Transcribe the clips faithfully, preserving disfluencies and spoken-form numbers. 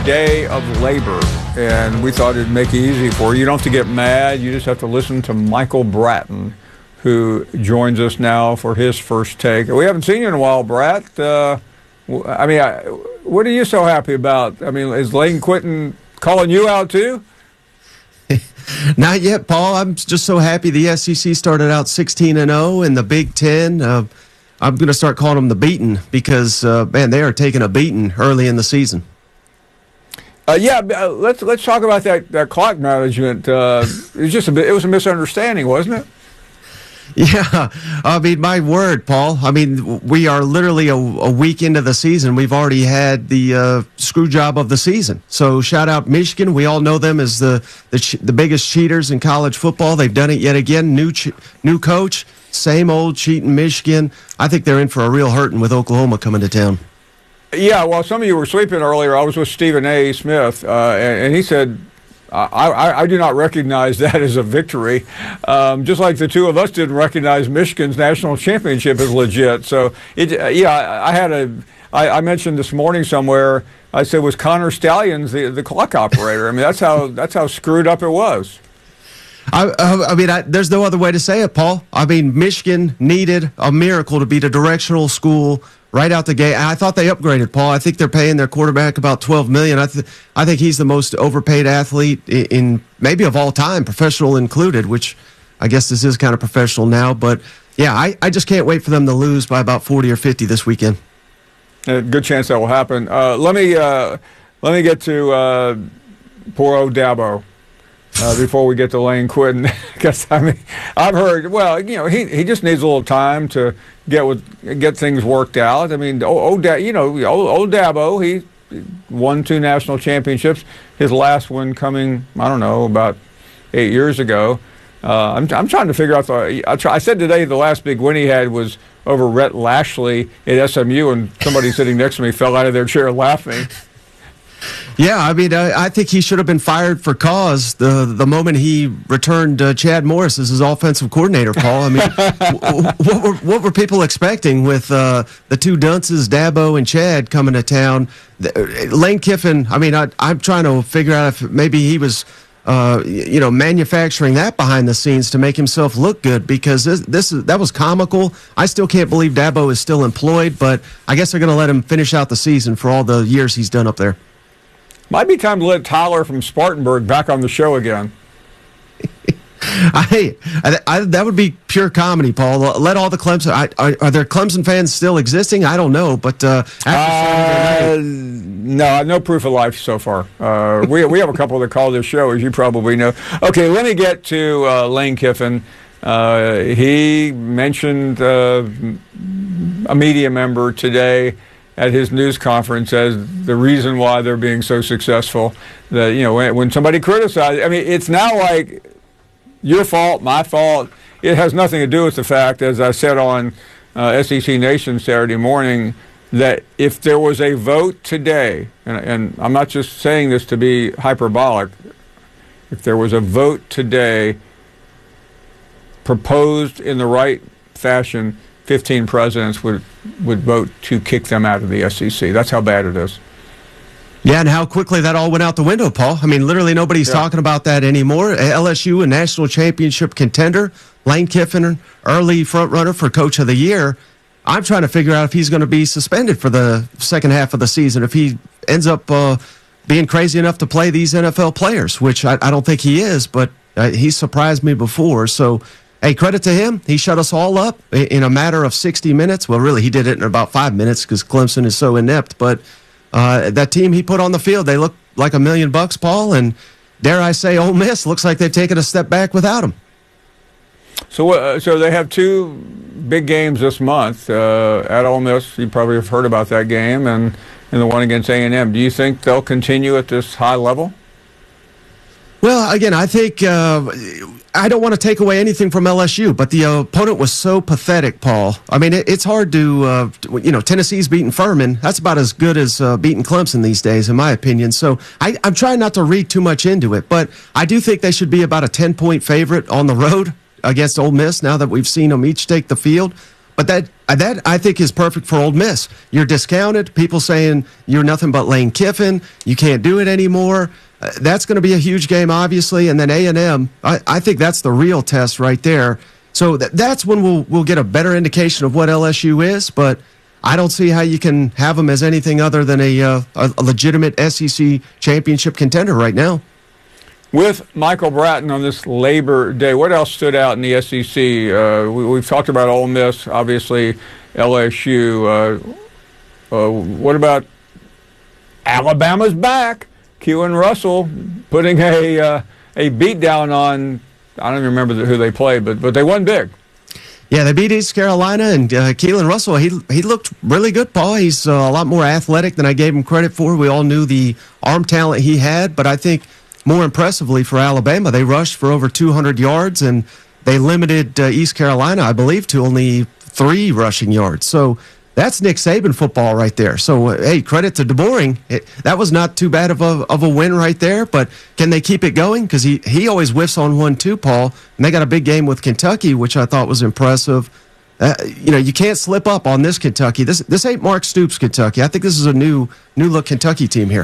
day of labor, and we thought it'd make it easy for you. You don't have to get mad. You just have to listen to Michael Bratton, who joins us now for his first take. We haven't seen you in a while, Brat. Uh, I mean, I, what are you so happy about? I mean, is Lane Quinton calling you out too? Not yet, Paul. I'm just so happy the S E C started out sixteen and oh, and the Big Ten, uh, I'm going to start calling them the beaten because, uh, man, they are taking a beating early in the season. Uh, yeah, uh, let's let's talk about that, that clock management. Uh, it was just a bit, it was a misunderstanding, wasn't it? Yeah, I mean, my word, Paul. I mean, we are literally a, a week into the season. We've already had the uh, screw job of the season. So shout out Michigan. We all know them as the the, ch- the biggest cheaters in college football. They've done it yet again. New ch- new coach, same old cheating Michigan. I think they're in for a real hurting with Oklahoma coming to town. Yeah, well, some of you were sleeping earlier. I was with Stephen A. Smith, uh, and, and he said, I, I, I do not recognize that as a victory, um, just like the two of us didn't recognize Michigan's national championship as legit. So, it, uh, yeah, I, I had a, I, I mentioned this morning somewhere, I said, was Connor Stallions the, the clock operator? I mean, that's how that's how screwed up it was. I, I mean, I, there's no other way to say it, Paul. I mean, Michigan needed a miracle to beat a directional school right out the gate. I thought they upgraded, Paul. I think they're paying their quarterback about twelve million dollars. I, th- I think he's the most overpaid athlete in, in maybe of all time, professional included, which I guess this is kind of professional now. But, yeah, I, I just can't wait for them to lose by about forty or fifty this weekend. A good chance that will happen. Uh, let me uh, let me get to uh, poor old Dabo. Uh, before we get to Lane Quinton, because I mean, I've heard. Well, you know, he he just needs a little time to get with get things worked out. I mean, old, old you know, old, old Dabo, he won two national championships. His last one coming, I don't know, about eight years ago. Uh, I'm I'm trying to figure out the. I, try, I said today the last big win he had was over Rhett Lashley at S M U, and somebody sitting next to me fell out of their chair laughing. Yeah, I mean, I, I think he should have been fired for cause the the moment he returned uh, Chad Morris as his offensive coordinator, Paul. I mean, w- what, were, what were people expecting with uh, the two dunces, Dabo and Chad, coming to town? The, Lane Kiffin, I mean, I, I'm trying to figure out if maybe he was, uh, you know, manufacturing that behind the scenes to make himself look good, because this, this is, that was comical. I still can't believe Dabo is still employed, but I guess they're going to let him finish out the season for all the years he's done up there. Might be time to let Tyler from Spartanburg back on the show again. I, I, I that would be pure comedy, Paul. Let all the Clemson. I, are, are there Clemson fans still existing? I don't know, but uh, after uh, no, no proof of life so far. Uh, we we have a couple that call this show, as you probably know. Okay, let me get to uh, Lane Kiffin. Uh, he mentioned uh, a media member today at his news conference as the reason why they're being so successful. That, you know, when, when somebody criticizes, I mean, it's now like your fault, my fault. It has nothing to do with the fact, as I said on uh, S E C Nation Saturday morning, that if there was a vote today, and, and I'm not just saying this to be hyperbolic, if there was a vote today proposed in the right fashion, fifteen presidents would, would vote to kick them out of the S E C. That's how bad it is. Yeah, and how quickly that all went out the window, Paul. I mean, literally nobody's yeah. talking about that anymore. L S U, a national championship contender. Lane Kiffin, early front runner for Coach of the Year. I'm trying to figure out if he's going to be suspended for the second half of the season, if he ends up uh, being crazy enough to play these N F L players, which I, I don't think he is, but uh, he surprised me before. So, hey, credit to him. He shut us all up in a matter of sixty minutes. Well, really, he did it in about five minutes because Clemson is so inept. But uh, that team he put on the field, they look like a million bucks, Paul. And dare I say, Ole Miss looks like they've taken a step back without him. So, uh, so they have two big games this month uh, at Ole Miss. You probably have heard about that game, and, and the one against A and M. Do you think they'll continue at this high level? Well, again, I think uh, I don't want to take away anything from L S U, but the uh, opponent was so pathetic, Paul. I mean, it, it's hard to, uh, you know, Tennessee's beating Furman. That's about as good as uh, beating Clemson these days, in my opinion. So I, I'm trying not to read too much into it, but I do think they should be about a ten-point favorite on the road against Ole Miss now that we've seen them each take the field. But that that I think is perfect for Ole Miss. You're discounted. People saying you're nothing but Lane Kiffin. You can't do it anymore. Uh, that's going to be a huge game, obviously. And then A and M, I, I think that's the real test right there. So th- that's when we'll we'll get a better indication of what L S U is. But I don't see how you can have them as anything other than a, uh, a, a legitimate S E C championship contender right now. With Michael Bratton on this Labor Day, what else stood out in the S E C? Uh, we, we've talked about Ole Miss, obviously L S U. Uh, uh, what about Alabama's back? Keelan Russell putting a uh, a beat down on, I don't even remember who they played, but but they won big. Yeah, they beat East Carolina, and uh, Keelan Russell, he he looked really good, Paul. He's uh, a lot more athletic than I gave him credit for. We all knew the arm talent he had, but I think more impressively for Alabama, they rushed for over two hundred yards, and they limited uh, East Carolina, I believe, to only three rushing yards. So that's Nick Saban football right there. So, uh, hey, credit to DeBoering. It, that was not too bad of a of a win right there, but can they keep it going? Because he, he always whiffs on one too, Paul, and they got a big game with Kentucky, which I thought was impressive. Uh, you know, you can't slip up on this Kentucky. This this ain't Mark Stoops Kentucky. I think this is a new new look Kentucky team here.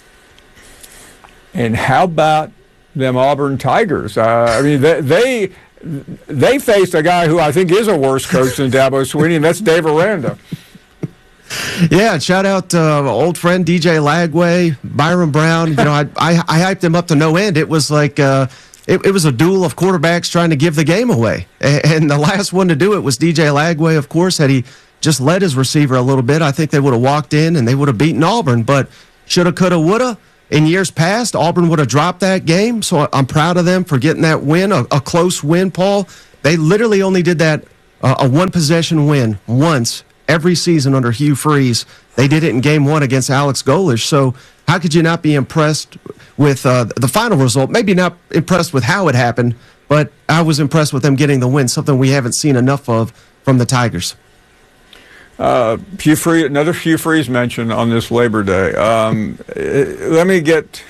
And how about them Auburn Tigers? Uh, I mean, they, they they faced a guy who I think is a worse coach than Dabo Swinney, and that's Dave Aranda. Yeah, shout out to uh, old friend D J Lagway, Byron Brown. You know, I, I I hyped them up to no end. It was like uh, it, it was a duel of quarterbacks trying to give the game away, and, and the last one to do it was D J Lagway. Of course, had he just led his receiver a little bit, I think they would have walked in and they would have beaten Auburn. But shoulda, coulda, woulda. In years past, Auburn would have dropped that game, so I'm proud of them for getting that win, a, a close win, Paul. They literally only did that, uh, a one-possession win, once every season under Hugh Freeze. They did it in game one against Alex Golesh, so how could you not be impressed with uh, the final result? Maybe not impressed with how it happened, but I was impressed with them getting the win, something we haven't seen enough of from the Tigers. Uh, Hugh Freeze, another Hugh Freeze mention on this Labor Day. Um, let me get,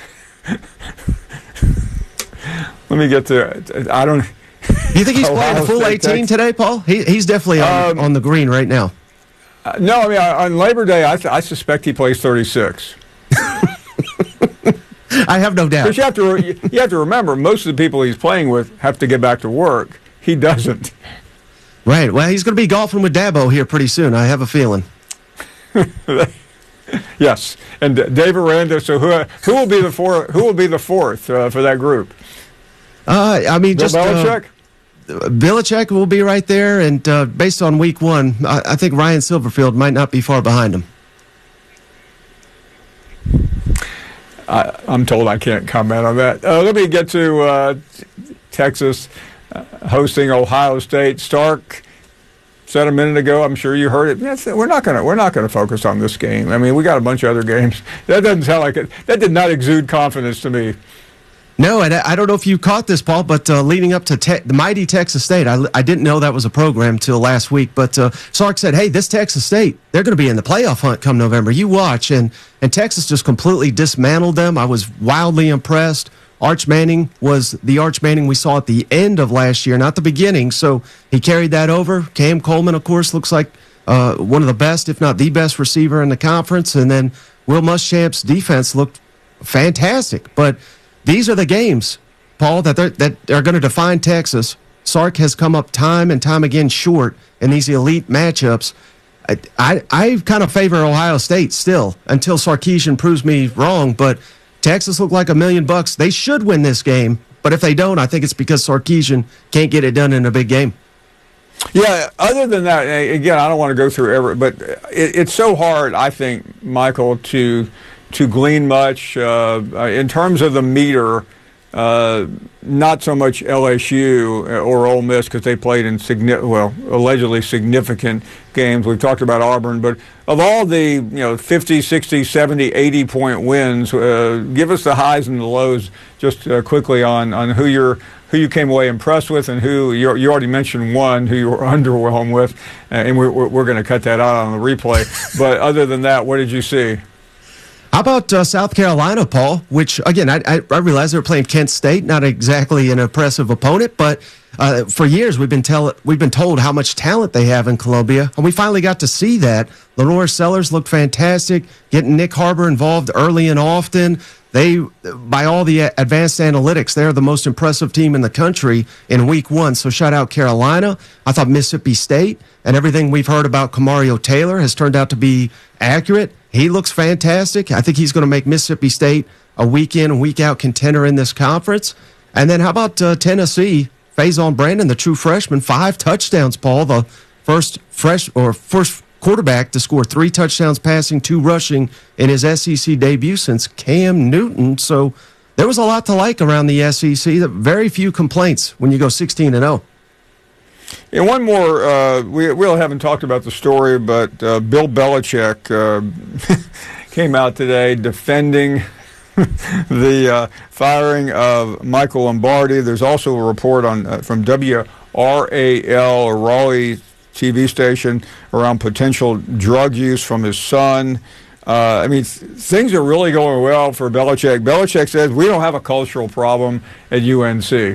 let me get to. I don't. Do you think he's playing a full eighteen today, Paul? He, he's definitely on, um, on the green right now. Uh, no, I mean on Labor Day, I, th- I suspect he plays thirty-six. I have no doubt. But you have to re- you have to remember, most of the people he's playing with have to get back to work. He doesn't. Right. Well, he's going to be golfing with Dabo here pretty soon. I have a feeling. Yes, and Dave Aranda. So who who will be the four? Who will be the fourth uh, for that group? Uh, I mean, Bill just Belichick. Uh, Belichick will be right there, and uh, based on week one, I, I think Ryan Silverfield might not be far behind him. I, I'm told I can't comment on that. Uh, let me get to uh, Texas. Uh, hosting Ohio State. Stark said a minute ago, I'm sure you heard it. That's, we're not going to we're not going to focus on this game. I mean, we got a bunch of other games. That doesn't sound like it. That did not exude confidence to me. No, and I don't know if you caught this, Paul, but uh, leading up to te- the mighty Texas State, I, I didn't know that was a program till last week. But uh, Sark said, "Hey, this Texas State, they're going to be in the playoff hunt come November. You watch." And and Texas just completely dismantled them. I was wildly impressed. Arch Manning was the Arch Manning we saw at the end of last year, not the beginning. So he carried that over. Cam Coleman, of course, looks like uh, one of the best, if not the best receiver in the conference. And then Will Muschamp's defense looked fantastic. But these are the games, Paul, that, that are going to define Texas. Sark has come up time and time again short in these elite matchups. I, I, I kind of favor Ohio State still until Sarkisian proves me wrong, but Texas looked like a million bucks. They should win this game, but if they don't, I think it's because Sarkisian can't get it done in a big game. Yeah, other than that, again, I don't want to go through every, but it, it's so hard, I think, Michael, to to glean much uh, in terms of the meter. Uh, not so much L S U or Ole Miss because they played in signi- well, allegedly significant games. We've talked about Auburn, but of all the you know fifty, sixty, seventy, eighty point wins, uh, give us the highs and the lows just uh, quickly on, on who you're who you came away impressed with and who you you already mentioned one who you were underwhelmed with, uh, and we're we're going to cut that out on the replay. But other than that, what did you see? How about uh, South Carolina, Paul? Which, again, I, I, I realize they're playing Kent State, not exactly an impressive opponent, but uh, for years we've been tell we've been told how much talent they have in Columbia, and we finally got to see that. Lenore Sellers looked fantastic, getting Nick Harbor involved early and often. They, by all the advanced analytics, they're the most impressive team in the country in week one. So shout out Carolina. I thought Mississippi State and everything we've heard about Kamario Taylor has turned out to be accurate. He looks fantastic. I think he's going to make Mississippi State a week in, week out contender in this conference. And then how about uh, Tennessee? Faison Brandon, the true freshman, five touchdowns, Paul, the first fresh or first quarterback to score three touchdowns passing, two rushing in his S E C debut since Cam Newton. So there was a lot to like around the S E C. Very few complaints when you go sixteen and oh. And one more, uh, we, we haven't talked about the story, but uh, Bill Belichick uh, came out today defending the uh, firing of Michael Lombardi. There's also a report on uh, from W R A L, or Raleigh T V station, around potential drug use from his son. Uh, I mean, th- things are really going well for Belichick. Belichick says, we don't have a cultural problem at U N C.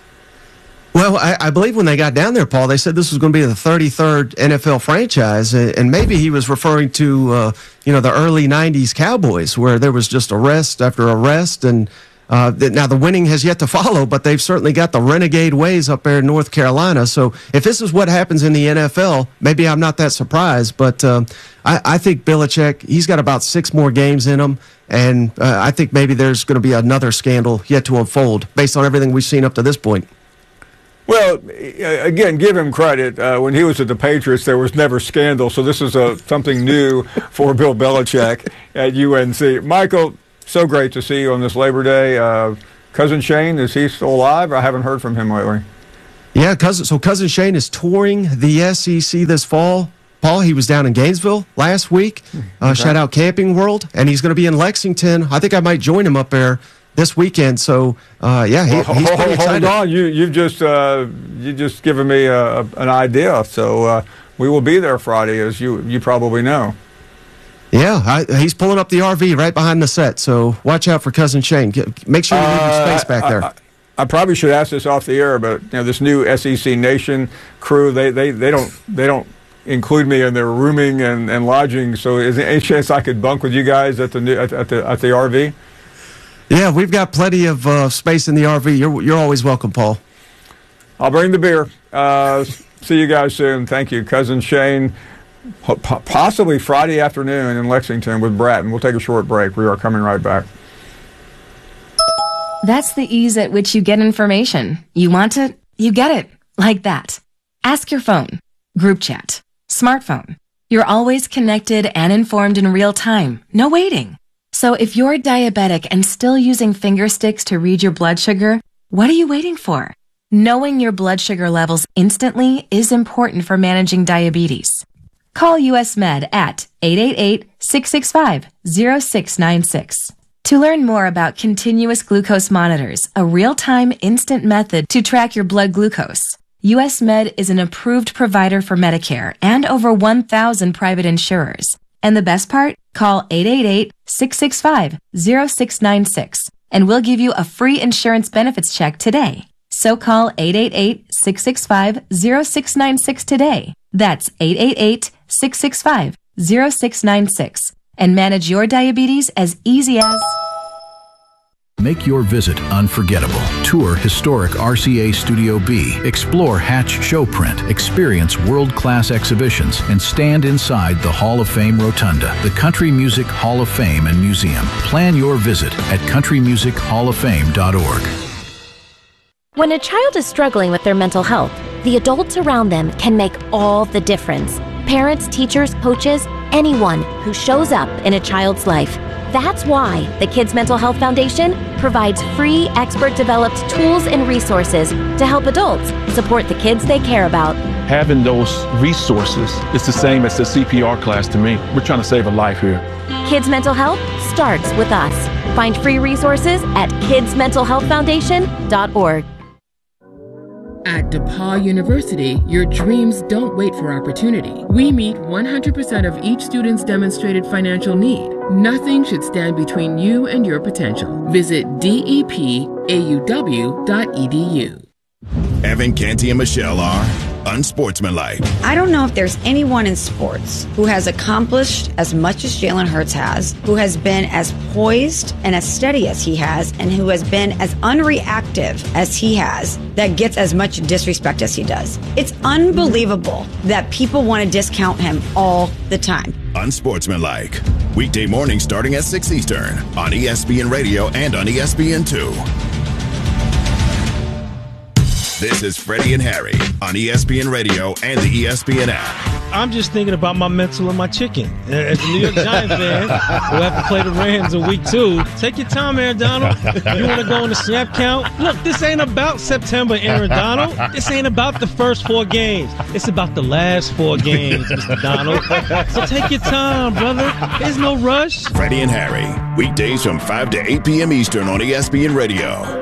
Well, I, I believe when they got down there, Paul, they said this was going to be the thirty-third N F L franchise, and maybe he was referring to, uh, you know, the early nineties Cowboys, where there was just arrest after arrest, and uh, now the winning has yet to follow, but they've certainly got the renegade ways up there in North Carolina. So if this is what happens in the N F L, maybe I'm not that surprised, but um, I, I think Belichick, he's got about six more games in him, and uh, I think maybe there's going to be another scandal yet to unfold based on everything we've seen up to this point. Well, again, give him credit. Uh, when he was at the Patriots, there was never scandal, so this is uh, something new for Bill Belichick at U N C. Michael, so great to see you on this Labor Day. Uh, Cousin Shane, is he still alive? I haven't heard from him lately. Yeah, cousin. So Cousin Shane is touring the S E C this fall. Paul, he was down in Gainesville last week. Uh, okay. Shout out Camping World, and he's going to be in Lexington. I think I might join him up there this weekend. So, uh, yeah, he, well, he's hold, pretty excited. Hold on, you you've just uh, you just given me a, an idea. So uh, we will be there Friday, as you you probably know. Yeah, I, he's pulling up the R V right behind the set. So watch out for Cousin Shane. Get, make sure you leave your space back uh, I, there. I, I, I probably should ask this off the air, but you know, this new S E C Nation crew, they they, they don't they don't include me in their rooming and, and lodging. So is there any chance I could bunk with you guys at the new, at, at the at the R V? Yeah, we've got plenty of uh, space in the R V. You're you're always welcome, Paul. I'll bring the beer. Uh, see you guys soon. Thank you, Cousin Shane. Possibly Friday afternoon in Lexington with Bratton. We'll take a short break. We are coming right back. That's the ease at which you get information. You want it, you get it. Like that. Ask your phone. Group chat. Smartphone. You're always connected and informed in real time. No waiting. So if you're diabetic and still using finger sticks to read your blood sugar, what are you waiting for? Knowing your blood sugar levels instantly is important for managing diabetes. Call U S Med at eight eight eight, six six five, zero six nine six. To learn more about continuous glucose monitors, a real-time instant method to track your blood glucose, U S Med is an approved provider for Medicare and over one thousand private insurers. And the best part? Call eight eight eight, six six five, zero six nine six and we'll give you a free insurance benefits check today. So call eight eight eight, six six five, zero six nine six today. That's eight eight eight, six six five, zero six nine six and manage your diabetes as easy as... Make your visit unforgettable. Tour historic R C A Studio B. Explore Hatch Showprint. Experience world-class exhibitions and stand inside the Hall of Fame Rotunda, the Country Music Hall of Fame and Museum. Plan your visit at country music hall of fame dot org. When a child is struggling with their mental health, the adults around them can make all the difference. Parents, teachers, coaches, anyone who shows up in a child's life. That's why the Kids Mental Health Foundation provides free, expert-developed tools and resources to help adults support the kids they care about. Having those resources is the same as the C P R class to me. We're trying to save a life here. Kids Mental Health starts with us. Find free resources at kids mental health foundation dot org. At DePaul University, your dreams don't wait for opportunity. We meet one hundred percent of each student's demonstrated financial need Nothing should stand between you and your potential. Visit D E P A U W dot E D U. Evan, Canty, and Michelle are unsportsmanlike. I don't know if there's anyone in sports who has accomplished as much as Jalen Hurts has, who has been as poised and as steady as he has, and who has been as unreactive as he has, that gets as much disrespect as he does. It's unbelievable that people want to discount him all the time. Unsportsmanlike. Weekday mornings starting at six Eastern on E S P N Radio and on E S P N two. This is Freddie and Harry on E S P N Radio and the E S P N app. I'm just thinking about my mental and my chicken. As a New York Giants fan who have to play the Rams in week two, take your time, Aaron Donald. You want to go on the snap count? Look, this ain't about September, Aaron Donald. This ain't about the first four games. It's about the last four games, Mister Donald. So take your time, brother. There's no rush. Freddie and Harry, weekdays from five to eight p.m. Eastern on E S P N Radio.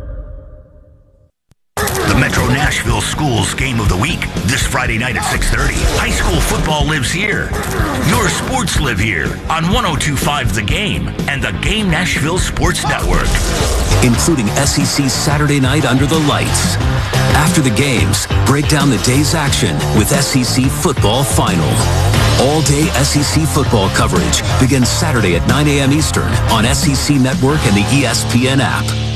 The Metro Nashville Schools Game of the Week, this Friday night at six thirty. High school football lives here. Your sports live here on one oh two point five The Game and the Game Nashville Sports Network. Including S E C Saturday Night Under the Lights. After the games, break down the day's action with S E C Football Final. All-day S E C football coverage begins Saturday at nine a.m. Eastern on S E C Network and the E S P N app.